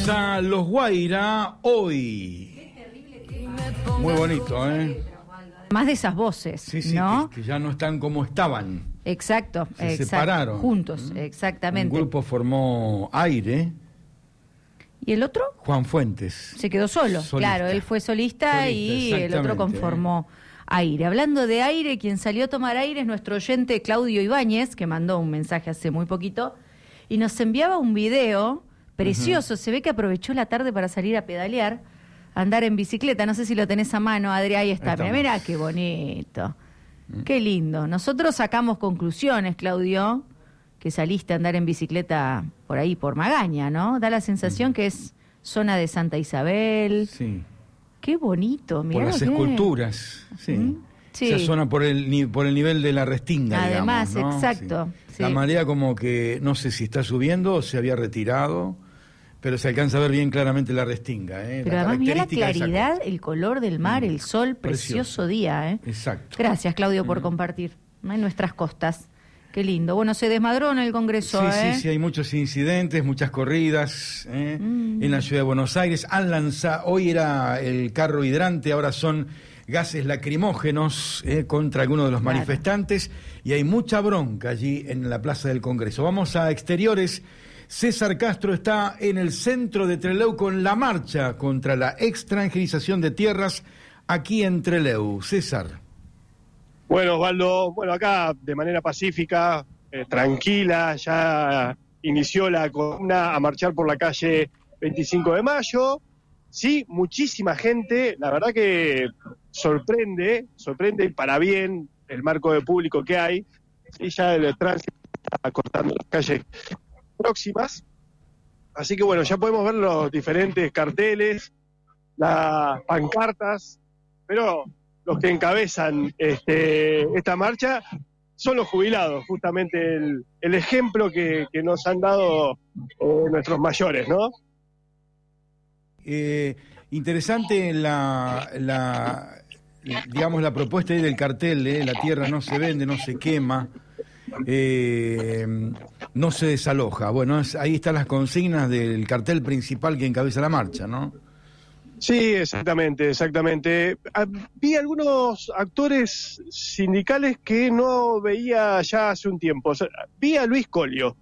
Vamos a Los Guaira hoy. Muy bonito, ¿eh? Más de esas voces, sí, ¿no? Que ya no están como estaban. Exacto, Se separaron. Juntos, exactamente. Un grupo formó Aire. ¿Y el otro? Juan Fuentes. Se quedó solo, solista. Claro, él fue solista y el otro conformó Aire. Hablando de aire, quien salió a tomar aire es nuestro oyente Claudio Ibáñez, que mandó un mensaje hace muy poquito, y nos enviaba un video precioso. Se ve que aprovechó la tarde para salir a pedalear, a andar en bicicleta. No sé si lo tenés a mano, Adri, ahí está. Mirá qué bonito. Qué lindo. Nosotros sacamos conclusiones, Claudio, que saliste a andar en bicicleta por ahí, por Magaña, ¿no? Da la sensación que es zona de Santa Isabel. Sí. Qué bonito, mirá. Por las esculturas, sí. Sí. Esa zona por el nivel de la Restinga, además, digamos, ¿no? exacto. Sí. Sí. La marea como que no sé si está subiendo o se había retirado, pero se alcanza a ver bien claramente la Restinga. Pero además mirá la claridad, el color del mar, el sol, precioso día. Exacto. Gracias, Claudio, por compartir en nuestras costas. Qué lindo. Bueno, se desmadró en el Congreso, Sí, hay muchos incidentes, muchas corridas en la ciudad de Buenos Aires. Han lanzado, hoy era el carro hidrante, ahora son gases lacrimógenos contra algunos de los manifestantes, y hay mucha bronca allí en la plaza del Congreso. Vamos a exteriores. César Castro está en el centro de Trelew con la marcha contra la extranjerización de tierras aquí en Trelew. César. Bueno, Osvaldo, acá de manera pacífica, tranquila, ya inició la columna a marchar por la calle 25 de Mayo. Sí, muchísima gente, la verdad que sorprende para bien el marco de público que hay. Sí, ya el tránsito está cortando las calles próximas. Así que bueno, ya podemos ver los diferentes carteles, las pancartas, pero los que encabezan esta marcha son los jubilados, justamente el ejemplo que nos han dado nuestros mayores, ¿no? Interesante digamos la propuesta ahí del cartel, la tierra no se vende, no se quema, no se desaloja. Bueno, ahí están las consignas del cartel principal que encabeza la marcha, ¿no? Sí, exactamente. Vi algunos actores sindicales que no veía ya hace un tiempo. O sea, vi a Luis Collio.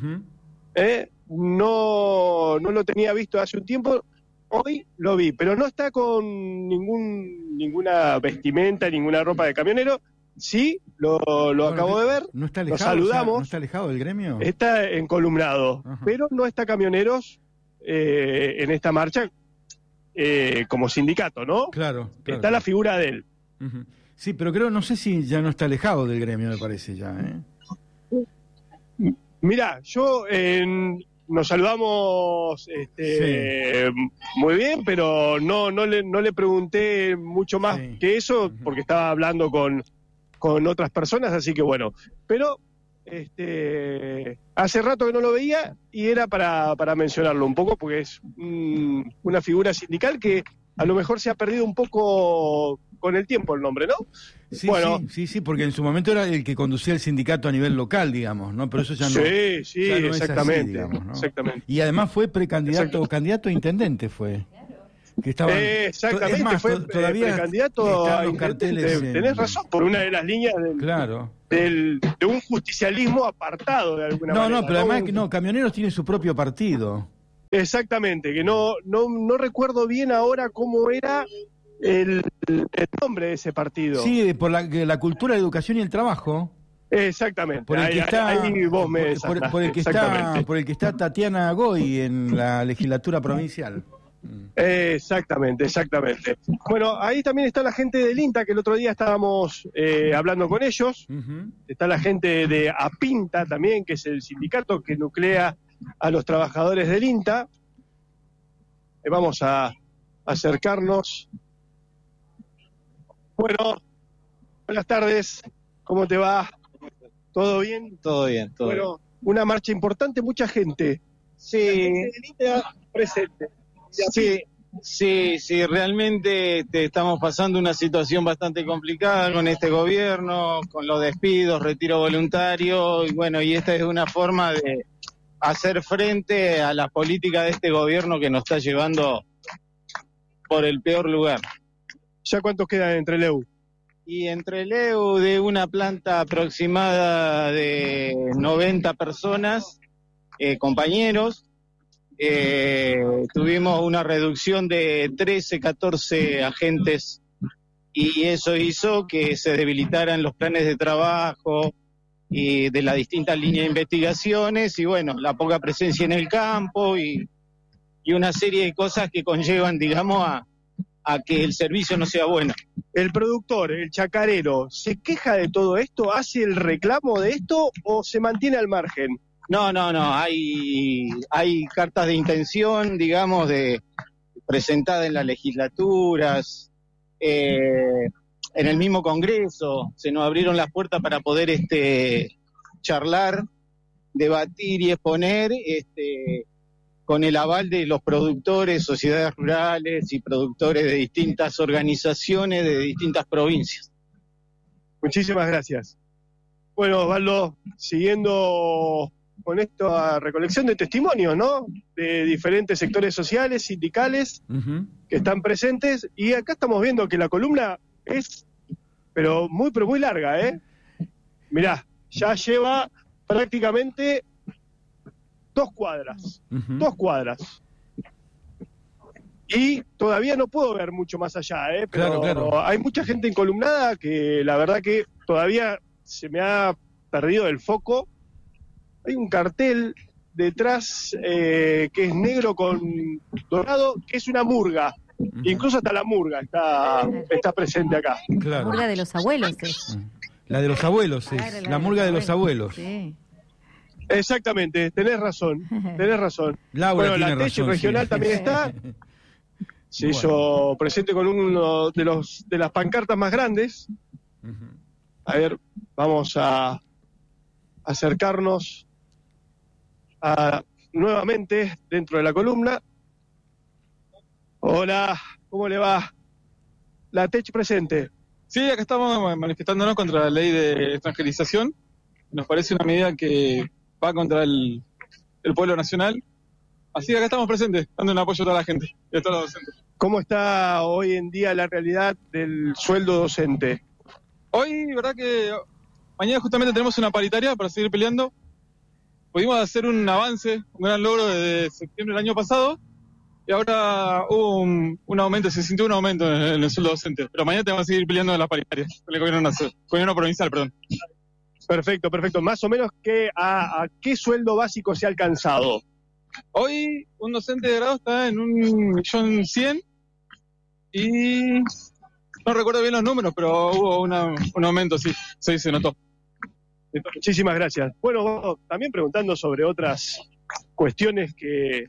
No lo tenía visto hace un tiempo. Hoy lo vi, pero no está con ninguna vestimenta, ninguna ropa de camionero. Sí, lo acabo de ver. ¿No está alejado? Lo saludamos. ¿No está alejado del gremio? Está encolumnado, pero no está camioneros en esta marcha. Como sindicato, ¿no? Claro. Está la figura de él. Sí, pero no sé si ya no está alejado del gremio, me parece ya, Mirá, nos saludamos muy bien, pero no le pregunté mucho más que eso, porque estaba hablando con otras personas, así que bueno, pero hace rato que no lo veía y era para mencionarlo un poco, porque es una figura sindical que a lo mejor se ha perdido un poco con el tiempo el nombre, ¿no? Sí, bueno, sí, porque en su momento era el que conducía el sindicato a nivel local, digamos, ¿no? Pero eso ya no. Sí, ya no exactamente, es así, digamos, ¿no? Exactamente. Y además fue candidato a intentente fue. Que estaba, exactamente, más, fue todavía precandidato a los carteles. Tenés razón, por una de las líneas de un justicialismo apartado de alguna manera. No, pero además Camioneros tiene su propio partido. Exactamente, que no recuerdo bien ahora cómo era el nombre de ese partido. Sí, por la cultura, la educación y el trabajo. Exactamente. Por el que ahí vos me por el que está Tatiana Goy en la legislatura provincial. Exactamente. Bueno, ahí también está la gente del INTA, que el otro día estábamos hablando con ellos. Está la gente de APINTA también, que es el sindicato que nuclea a los trabajadores del INTA. Vamos a acercarnos. Bueno, buenas tardes, ¿cómo te va? ¿Todo bien? Todo bien. Bueno, una marcha importante, mucha gente. Sí. La gente del INTA presente. Sí, realmente estamos pasando una situación bastante complicada con este gobierno, con los despidos, retiro voluntario, y bueno, y esta es una forma de hacer frente a la política de este gobierno que nos está llevando por el peor lugar. ¿Ya cuántos quedan en Trelew? Y en Trelew, de una planta aproximada de 90 personas, compañeros, tuvimos una reducción de 13, 14 agentes, y eso hizo que se debilitaran los planes de trabajo y de las distintas líneas de investigaciones, y bueno, la poca presencia en el campo y una serie de cosas que conllevan, digamos, a que el servicio no sea bueno. ¿El productor, el chacarero, se queja de todo esto? ¿Hace el reclamo de esto o se mantiene al margen? No, hay cartas de intención, digamos, presentadas en las legislaturas, en el mismo Congreso. Se nos abrieron las puertas para poder charlar, debatir y exponer, con el aval de los productores, sociedades rurales y productores de distintas organizaciones de distintas provincias. Muchísimas gracias. Bueno, Osvaldo, siguiendo con esta recolección de testimonios, ¿no? De diferentes sectores sociales, sindicales, que están presentes, y acá estamos viendo que la columna es, pero muy larga, ¿eh? Mirá, ya lleva prácticamente 2 cuadras, 2 cuadras. Y todavía no puedo ver mucho más allá, pero claro. Hay mucha gente encolumnada que la verdad que todavía se me ha perdido el foco. Hay un cartel detrás que es negro con dorado, que es una murga. Incluso hasta la murga está presente acá. Claro. La murga de los abuelos es. La de los abuelos es, claro, la murga de los abuelos. Sí. Exactamente, tenés razón. Laura, bueno, la TECH regional también está. Se hizo presente con uno de las pancartas más grandes. A ver, vamos a acercarnos nuevamente dentro de la columna. Hola, ¿cómo le va? La TECH presente. Sí, acá estamos manifestándonos contra la ley de extranjerización. Nos parece una medida que va contra el pueblo nacional. Así que acá estamos presentes, dando un apoyo a toda la gente y a todos los docentes. ¿Cómo está hoy en día la realidad del sueldo docente? Hoy, verdad que mañana justamente tenemos una paritaria para seguir peleando. Pudimos hacer un avance, un gran logro desde septiembre del año pasado, y ahora hubo un aumento, se sintió un aumento en el sueldo docente. Pero mañana tenemos que seguir peleando en la paritaria, con el gobierno provincial, perdón. Perfecto. Más o menos, ¿a qué sueldo básico se ha alcanzado? Hoy un docente de grado está en 1.100.000 y no recuerdo bien los números, pero hubo un aumento, sí, se notó. Muchísimas gracias. Bueno, también preguntando sobre otras cuestiones que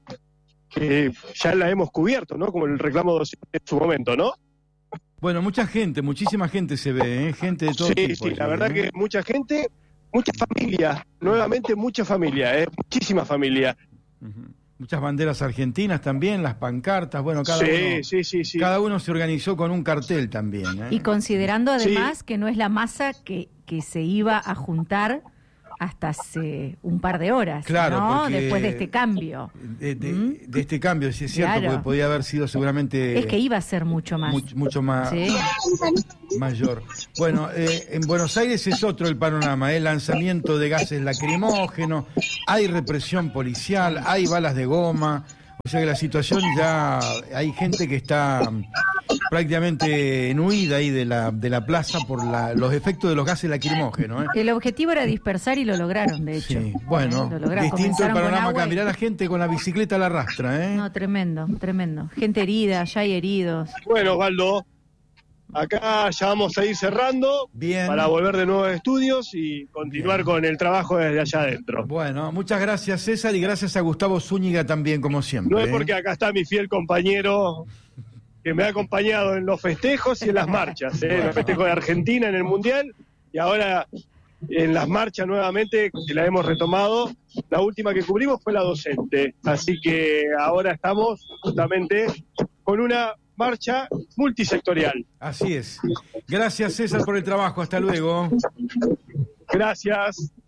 ya las hemos cubierto, ¿no? Como el reclamo docente en su momento, ¿no? Bueno, muchísima gente se ve, gente de todo tipo. Sí, la verdad que mucha gente, mucha familia, nuevamente mucha familia, muchísima familia. Muchas banderas argentinas también, las pancartas, bueno, cada uno se organizó con un cartel también. Y considerando además que no es la masa que se iba a juntar hasta hace un par de horas, claro, ¿no? Después de este cambio. De este cambio, sí es cierto, claro. Porque podía haber sido seguramente... Es que iba a ser mucho más. Mucho más mayor. Bueno, en Buenos Aires es otro el panorama, lanzamiento de gases lacrimógenos, hay represión policial, hay balas de goma, o sea que la situación ya... Hay gente que está prácticamente en huida ahí de la plaza por los efectos de los gases lacrimógenos. El objetivo era dispersar y lo lograron, de hecho. Sí, bueno, distinto el panorama acá. Mirá la gente con la bicicleta a la rastra, No, tremendo. Gente herida, ya hay heridos. Bueno, Osvaldo, acá ya vamos a ir cerrando. Bien. Para volver de nuevo a estudios y continuar con el trabajo desde allá adentro. Bueno, muchas gracias, César, y gracias a Gustavo Zúñiga también, como siempre. No es porque acá está mi fiel compañero que me ha acompañado en los festejos y en las marchas, en los festejos de Argentina en el Mundial, y ahora en las marchas nuevamente, que la hemos retomado. La última que cubrimos fue la docente, así que ahora estamos justamente con una marcha multisectorial. Así es. Gracias, César, por el trabajo. Hasta luego. Gracias.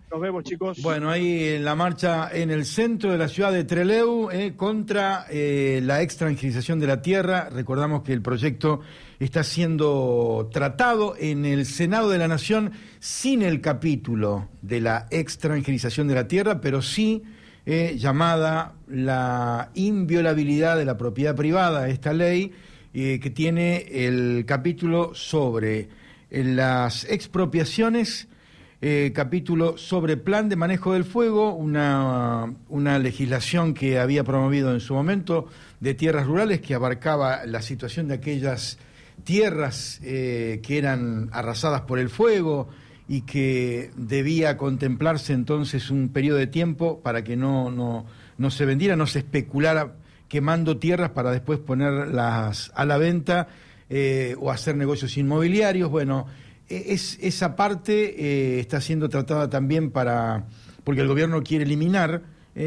Nos vemos, chicos. Bueno, ahí en la marcha en el centro de la ciudad de Trelew contra la extranjerización de la tierra. Recordamos que el proyecto está siendo tratado en el Senado de la Nación sin el capítulo de la extranjerización de la tierra, pero sí llamada la inviolabilidad de la propiedad privada, esta ley que tiene el capítulo sobre las expropiaciones, capítulo sobre plan de manejo del fuego, una legislación que había promovido en su momento de tierras rurales que abarcaba la situación de aquellas tierras que eran arrasadas por el fuego y que debía contemplarse entonces un periodo de tiempo para que no se vendiera, no se especulara quemando tierras para después ponerlas a la venta o hacer negocios inmobiliarios. Bueno, esa parte está siendo tratada también porque el gobierno quiere eliminar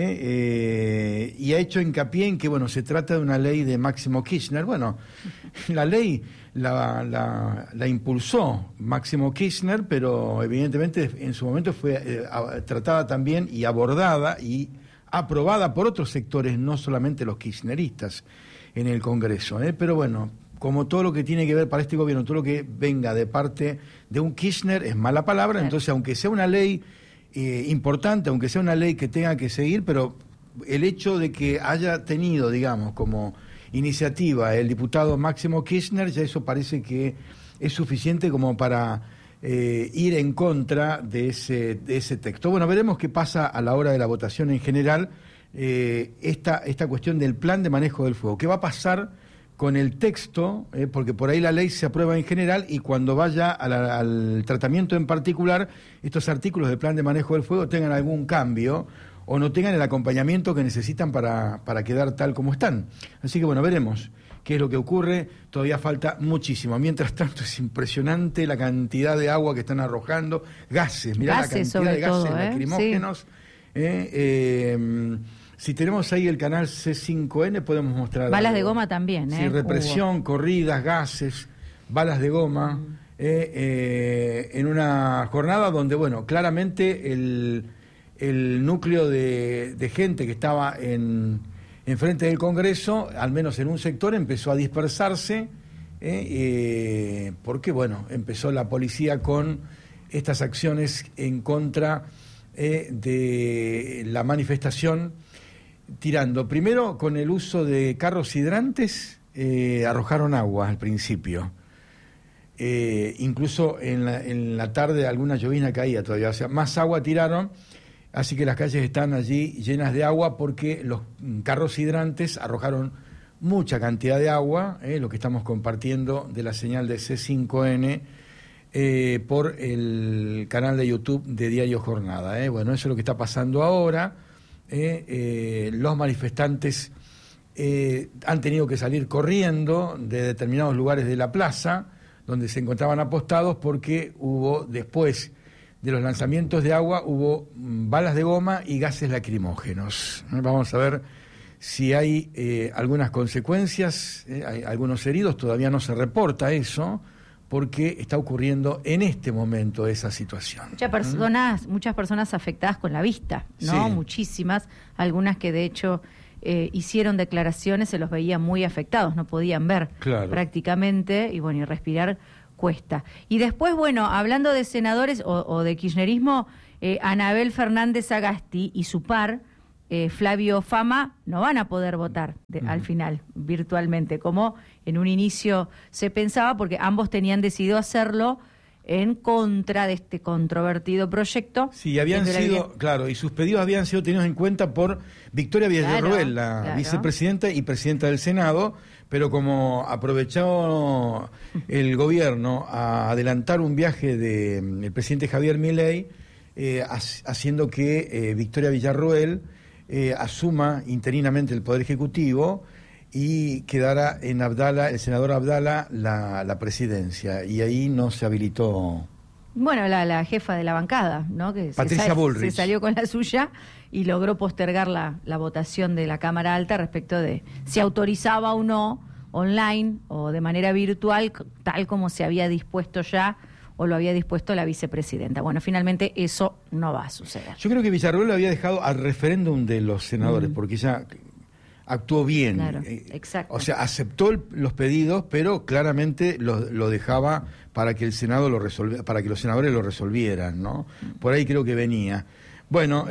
y ha hecho hincapié en que, bueno, se trata de una ley de Máximo Kirchner. Bueno, la ley la impulsó Máximo Kirchner, pero evidentemente en su momento fue tratada también y abordada y aprobada por otros sectores, no solamente los kirchneristas en el Congreso. Pero bueno, como todo lo que tiene que ver para este gobierno, todo lo que venga de parte de un Kirchner es mala palabra. Entonces, aunque sea una ley importante, aunque sea una ley que tenga que seguir, pero el hecho de que haya tenido, digamos, como iniciativa el diputado Máximo Kirchner, ya eso parece que es suficiente como para ir en contra de ese texto. Bueno, veremos qué pasa a la hora de la votación en general, esta cuestión del plan de manejo del fuego. ¿Qué va a pasar con el texto? Porque por ahí la ley se aprueba en general y cuando vaya al tratamiento en particular, estos artículos del plan de manejo del fuego tengan algún cambio o no tengan el acompañamiento que necesitan para quedar tal como están. Así que bueno, veremos qué es lo que ocurre. Todavía falta muchísimo. Mientras tanto, es impresionante la cantidad de agua que están arrojando, gases, mirá la cantidad de gases lacrimógenos. Sí. Si tenemos ahí el canal C5N, podemos mostrar balas algo. de goma también, sí, represión, corridas, gases, balas de goma, en una jornada donde, bueno, claramente el núcleo de gente que estaba enfrente del Congreso, al menos en un sector, empezó a dispersarse, porque, bueno, empezó la policía con estas acciones en contra de la manifestación, tirando primero con el uso de carros hidrantes, arrojaron agua al principio. Incluso en la tarde alguna llovizna caía todavía, o sea, más agua tiraron, así que las calles están allí llenas de agua porque los carros hidrantes arrojaron mucha cantidad de agua, lo que estamos compartiendo de la señal de C5N por el canal de YouTube de Diario Jornada. Bueno, eso es lo que está pasando ahora. Los manifestantes han tenido que salir corriendo de determinados lugares de la plaza donde se encontraban apostados porque hubo, después de los lanzamientos de agua, hubo balas de goma y gases lacrimógenos. Vamos a ver si hay algunas consecuencias, hay algunos heridos, todavía no se reporta eso, porque está ocurriendo en este momento esa situación. Muchas personas afectadas con la vista, ¿no? Sí. Muchísimas, algunas que de hecho hicieron declaraciones, se los veía muy afectados, no podían ver prácticamente, y bueno, y respirar cuesta. Y después, bueno, hablando de senadores o de kirchnerismo, Anabel Fernández Agasti y su par, Flavio Fama, no van a poder votar al final, virtualmente, como en un inicio se pensaba, porque ambos tenían decidido hacerlo en contra de este controvertido proyecto. Sí, habían sido, claro, y sus pedidos habían sido tenidos en cuenta por Victoria Villarruel, la vicepresidenta y presidenta del Senado, pero como aprovechó el gobierno a adelantar un viaje del presidente Javier Milei, haciendo que Victoria Villarruel asuma interinamente el Poder Ejecutivo y quedara en Abdala, el senador Abdala, la presidencia. Y ahí no se habilitó. Bueno, la jefa de la bancada, ¿no? Que Patricia Bullrich se salió con la suya y logró postergar la votación de la Cámara Alta respecto de si autorizaba o no online o de manera virtual, tal como se había dispuesto ya o lo había dispuesto la vicepresidenta. Bueno, finalmente eso no va a suceder. Yo creo que Villarruel lo había dejado al referéndum de los senadores, porque ella actuó bien. Claro, exacto. O sea, aceptó los pedidos, pero claramente lo dejaba para que el Senado para que los senadores lo resolvieran, ¿no? Por ahí creo que venía. Bueno,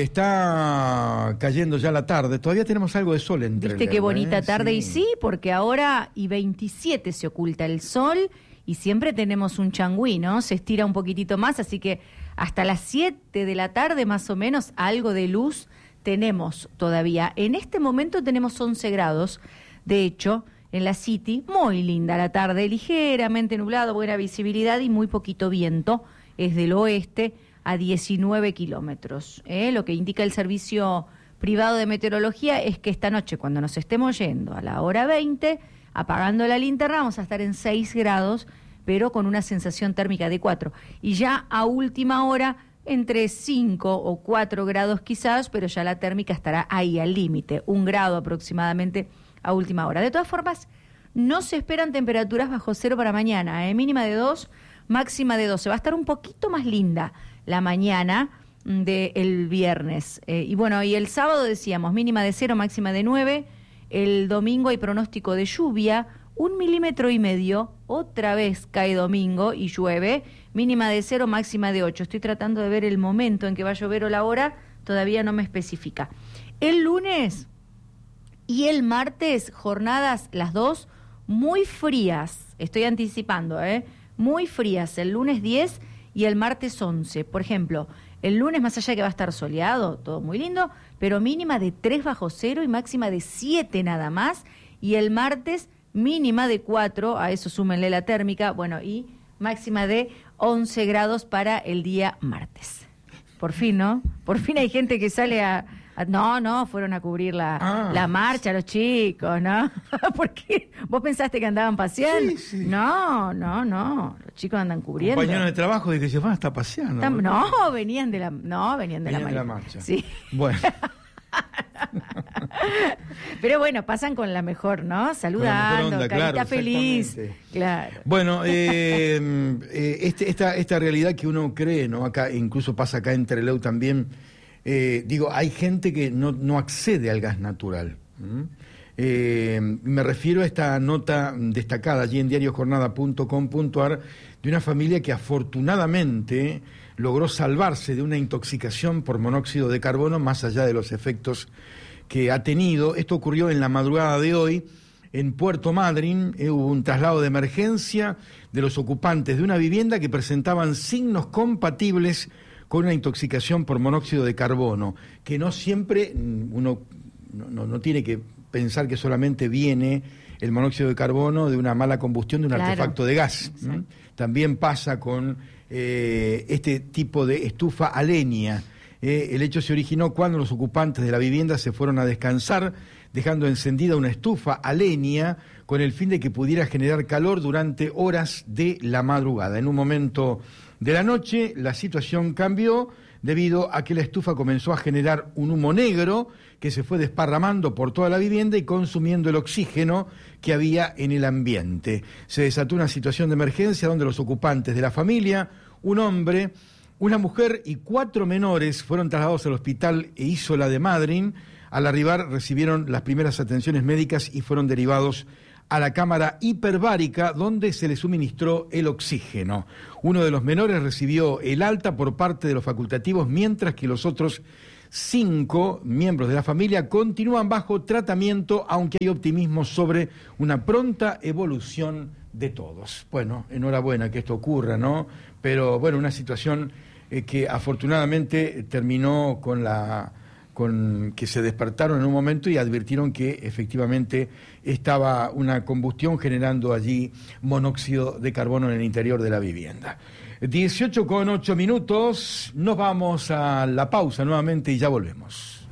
está cayendo ya la tarde. Todavía tenemos algo de sol entre. Viste qué bonita tarde, sí. Y sí, porque ahora y 27 se oculta el sol y siempre tenemos un changüí, ¿no? Se estira un poquitito más, así que hasta las 7 de la tarde más o menos algo de luz tenemos todavía. En este momento tenemos 11 grados, de hecho, en la City, muy linda la tarde, ligeramente nublado, buena visibilidad y muy poquito viento, es del oeste a 19 kilómetros. Lo que indica el servicio privado de meteorología es que esta noche, cuando nos estemos yendo a la hora 20, apagando la linterna, vamos a estar en 6 grados, pero con una sensación térmica de 4. Y ya a última hora, entre 5 o 4 grados quizás, pero ya la térmica estará ahí al límite, 1 grado aproximadamente a última hora. De todas formas, no se esperan temperaturas bajo cero para mañana, mínima de 2, máxima de 12. Va a estar un poquito más linda la mañana del viernes. Y bueno, y el sábado decíamos, mínima de 0, máxima de 9. El domingo hay pronóstico de lluvia, 1,5 milímetros, otra vez cae domingo y llueve, mínima de 0, máxima de 8. Estoy tratando de ver el momento en que va a llover o la hora, todavía no me especifica. El lunes y el martes, jornadas las dos muy frías, estoy anticipando, muy frías, el lunes 10 y el martes 11. Por ejemplo, el lunes, más allá de que va a estar soleado, todo muy lindo, pero mínima de 3 bajo cero y máxima de 7 nada más, y el martes mínima de 4, a eso súmenle la térmica, bueno, y máxima de 11 grados para el día martes. Por fin, ¿no? Por fin hay gente que sale no, fueron a cubrir la marcha los chicos, ¿no? Porque vos pensaste que andaban paseando. Sí. No, los chicos andan cubriendo. Compañeros de trabajo dije, se van hasta paseando. No, venían de la marcha. Sí. Bueno. Pero bueno, pasan con la mejor, ¿no? Saludando, onda, carita claro, feliz. Claro. Bueno, esta realidad que uno cree, ¿no? Acá, incluso pasa acá en Trelew también. Hay gente que no accede al gas natural. Me refiero a esta nota destacada allí en diariojornada.com.ar de una familia que afortunadamente logró salvarse de una intoxicación por monóxido de carbono, más allá de los efectos que ha tenido. Esto ocurrió en la madrugada de hoy en Puerto Madryn. Hubo un traslado de emergencia de los ocupantes de una vivienda que presentaban signos compatibles con una intoxicación por monóxido de carbono, que no siempre uno no tiene que pensar que solamente viene el monóxido de carbono de una mala combustión de un artefacto de gas. También pasa con este tipo de estufa a leña. El hecho se originó cuando los ocupantes de la vivienda se fueron a descansar, dejando encendida una estufa a leña con el fin de que pudiera generar calor durante horas de la madrugada. En un momento de la noche, la situación cambió debido a que la estufa comenzó a generar un humo negro que se fue desparramando por toda la vivienda y consumiendo el oxígeno que había en el ambiente. Se desató una situación de emergencia donde los ocupantes de la familia, un hombre, una mujer y 4 menores fueron trasladados al hospital Isola de Madryn. Al arribar recibieron las primeras atenciones médicas y fueron derivados a la cámara hiperbárica donde se le suministró el oxígeno. Uno de los menores recibió el alta por parte de los facultativos, mientras que los otros 5 miembros de la familia continúan bajo tratamiento, aunque hay optimismo sobre una pronta evolución de todos. Bueno, enhorabuena que esto ocurra, ¿no? Pero bueno, una situación que afortunadamente terminó con que se despertaron en un momento y advirtieron que efectivamente estaba una combustión generando allí monóxido de carbono en el interior de la vivienda. 18:08, nos vamos a la pausa nuevamente y ya volvemos.